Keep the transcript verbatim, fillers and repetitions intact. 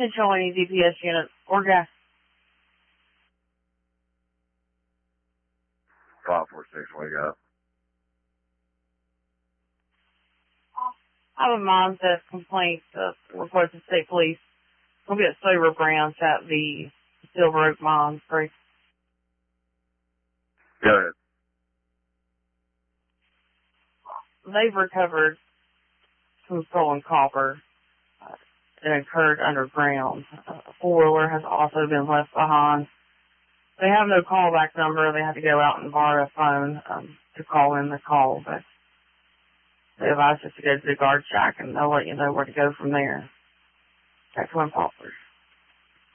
Control any D P S unit or gas. five four six, what you got? I have a mom that complaint uh, requested state police. We'll get sober brands at the Silver Oak Mines Creek. Go ahead. They've recovered some stolen copper. Uh, it occurred underground. Uh, a four-wheeler has also been left behind. They have no callback number. They had to go out and borrow a phone um, to call in the call, but they advised us to go to the guard shack and they'll let you know where to go from there. That's Twin Poplars.